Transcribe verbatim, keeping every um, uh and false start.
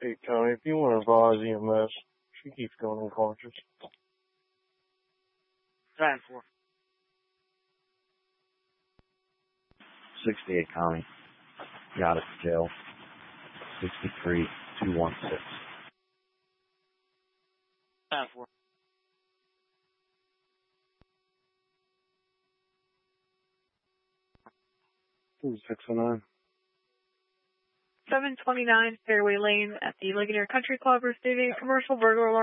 Hey, Tony, if you want to advise E M S, she keeps going unconscious. Nine four. sixty-eight County. Got it, jail. sixty-three two one six. Nine four. six oh nine. seven twenty-nine Fairway Lane at the Ligonier Country Club receiving a commercial burglar alarm.